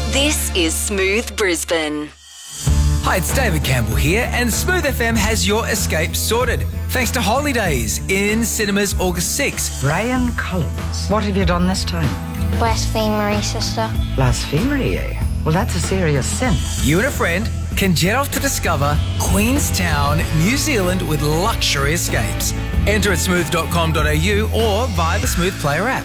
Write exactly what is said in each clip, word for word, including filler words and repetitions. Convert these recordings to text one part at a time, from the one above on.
This is Smooth Brisbane. Hi, it's David Campbell here, and Smooth F M has your escape sorted. Thanks to Holidays in cinemas August sixth. Brian Collins, what have you done this time? Blasphemery, sister. Blasphemy, eh? Well, that's a serious sin. You and a friend can jet off to discover Queenstown, New Zealand with luxury escapes. Enter at smooth dot com dot a u or via the Smooth Player app.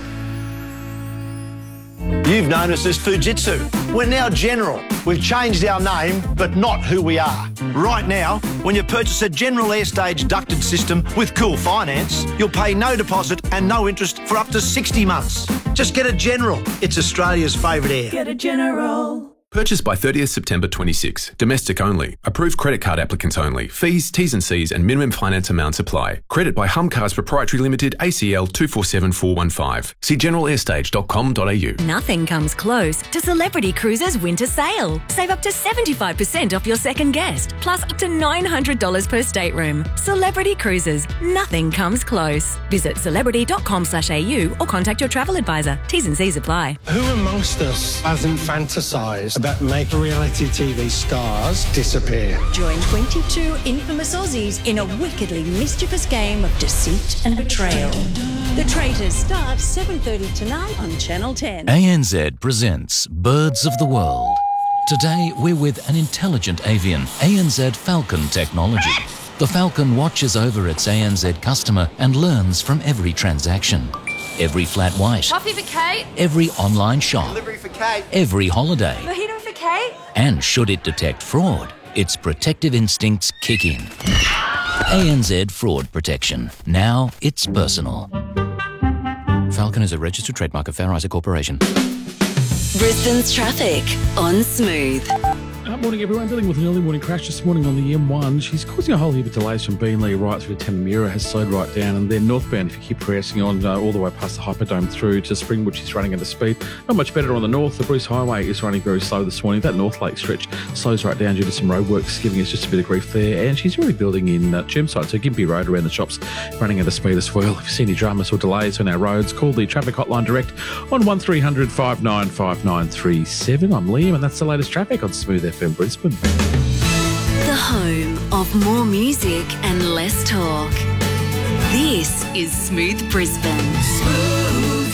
You've known us as Fujitsu. We're now General. We've changed our name, but not who we are. Right now, when you purchase a General Airstage ducted system with Cool Finance, you'll pay no deposit and no interest for up to sixty months. Just get a General. It's Australia's favourite air. Get a General. Purchase by thirtieth September twenty-six. Domestic only. Approved credit card applicants only. Fees, T's and C's and minimum finance amounts apply. Credit by Humcars Proprietary Limited, A C L two four seven four one five. See general airstage dot com dot a u. Nothing comes close to Celebrity Cruises winter sale. Save up to seventy-five percent off your second guest, plus up to nine hundred dollars per stateroom. Celebrity Cruises. Nothing comes close. Visit celebrity dot com slash a u or contact your travel advisor. T's and C's apply. Who amongst us hasn't fantasised about making reality T V stars disappear? Join twenty-two infamous Aussies in a wickedly mischievous game of deceit and betrayal. The Traitors starts seven thirty tonight on Channel ten. A N Z presents Birds of the World. Today we're with an intelligent avian, A N Z Falcon technology. The Falcon watches over its A N Z customer and learns from every transaction. Every flat white. Coffee for Kate. Every online shop. Delivery for Kate. Every holiday. Mojito for Kate. And should it detect fraud, its protective instincts kick in. A N Z Fraud Protection. Now it's personal. Falcon is a registered trademark of Fair Isaac Corporation. Brisbane's traffic on Smooth. Good morning, everyone. Dealing with an early morning crash this morning on the M one. She's causing a whole heap of delays from Beenleigh right through to Tamarira, has slowed right down, and then northbound if you keep pressing on uh, all the way past the Hyperdome through to Springwood, she's running at a speed. Not much better on the north. The Bruce Highway is running very slow this morning. That North Lake stretch slows right down due to some roadworks, giving us just a bit of grief there. And she's really building in uh, Chermside, so Gympie Road around the shops running at a speed as well. If you see any dramas or delays on our roads, call the traffic hotline direct on one three hundred five nine five nine three seven. I'm Liam, and that's the latest traffic on Smooth F M Brisbane. The home of more music and less talk. This is Smooth Brisbane. Smooth.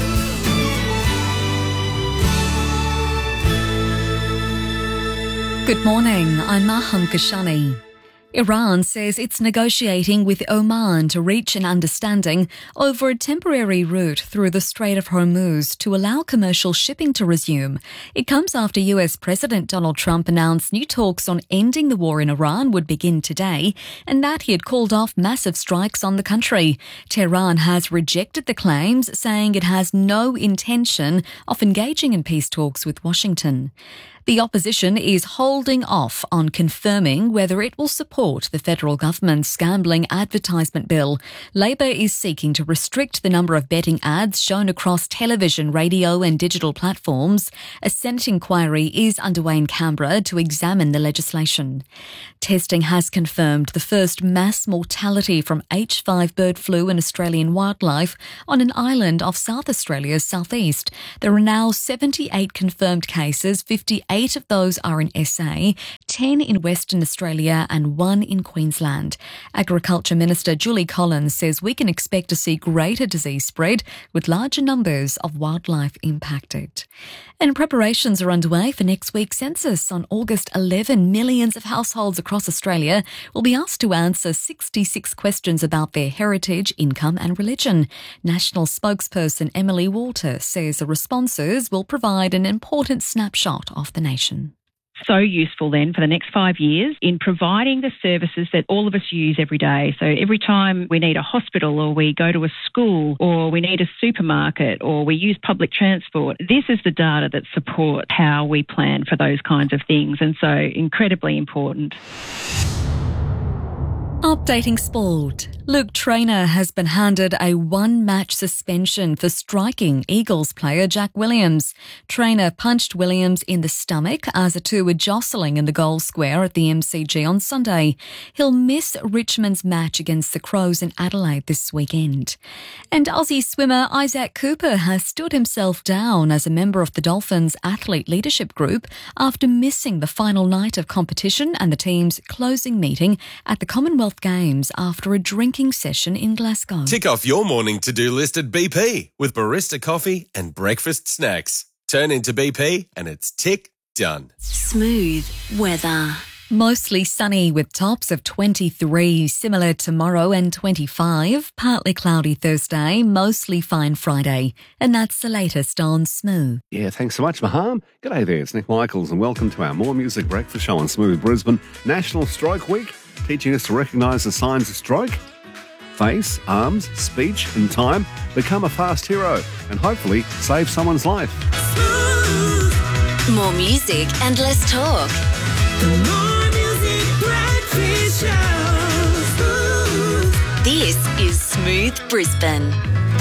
Good morning, I'm Maham Kashani. Iran says it's negotiating with Oman to reach an understanding over a temporary route through the Strait of Hormuz to allow commercial shipping to resume. It comes after U S President Donald Trump announced new talks on ending the war in Iran would begin today, and that he had called off massive strikes on the country. Tehran has rejected the claims, saying it has no intention of engaging in peace talks with Washington. The opposition is holding off on confirming whether it will support the federal government's gambling advertisement bill. Labor is seeking to restrict the number of betting ads shown across television, radio and digital platforms. A Senate inquiry is underway in Canberra to examine the legislation. Testing has confirmed the first mass mortality from H five bird flu in Australian wildlife on an island off South Australia's southeast. There are now seventy-eight confirmed cases, fifty-eight Eight of those are in S A, ten in Western Australia and one in Queensland. Agriculture Minister Julie Collins says we can expect to see greater disease spread with larger numbers of wildlife impacted. And preparations are underway for next week's census. On August eleventh, millions of households across Australia will be asked to answer sixty-six questions about their heritage, income and religion. National spokesperson Emily Walter says the responses will provide an important snapshot of the nation. So useful then for the next five years in providing the services that all of us use every day. So every time we need a hospital or we go to a school or we need a supermarket or we use public transport, this is the data that supports how we plan for those kinds of things, and so incredibly important. Updating sport. Luke Traynor has been handed a one-match suspension for striking Eagles player Jack Williams. Traynor punched Williams in the stomach as the two were jostling in the goal square at the M C G on Sunday. He'll miss Richmond's match against the Crows in Adelaide this weekend. And Aussie swimmer Isaac Cooper has stood himself down as a member of the Dolphins athlete leadership group after missing the final night of competition and the team's closing meeting at the Commonwealth Games after a drinking session in Glasgow. Tick off your morning to-do list at B P with barista coffee and breakfast snacks. Turn into B P and it's tick done. Smooth weather. Mostly sunny with tops of twenty-three, similar tomorrow, and twenty-five. Partly cloudy Thursday, mostly fine Friday. And that's the latest on Smooth. Yeah, thanks so much, Maham. G'day there, it's Nick Michaels and welcome to our More Music Breakfast Show on Smooth Brisbane. National Stroke Week, teaching us to recognise the signs of stroke. Face, arms, speech and time. Become a fast hero and hopefully save someone's life. More music and less talk. More Music Breakfast Show. This is Smooth Brisbane.